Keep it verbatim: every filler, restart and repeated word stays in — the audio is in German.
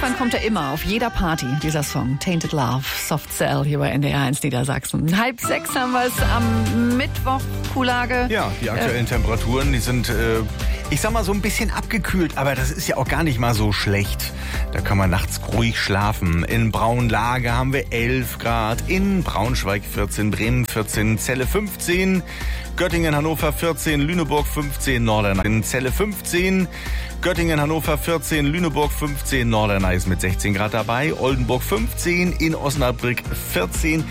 Anfang kommt er immer, auf jeder Party, dieser Song. Tainted Love, Soft Cell, hier bei N D R eins Niedersachsen. Halb sechs haben wir es am Mittwoch, Kuhlage. Ja, die aktuellen äh, Temperaturen, die sind, äh, ich sag mal, so ein bisschen abgekühlt. Aber das ist ja auch gar nicht mal so schlecht. Da kann man nachts ruhig schlafen. In Braunlage haben wir elf Grad, in Braunschweig vierzehn, Bremen vierzehn, Celle fünfzehn, Göttingen, Hannover vierzehn, Lüneburg fünfzehn, Norderney Celle fünfzehn, Göttingen, Hannover vierzehn, Lüneburg fünfzehn, Norderney ist mit sechzehn Grad dabei, Oldenburg fünfzehn, in Osnabrück vierzehn,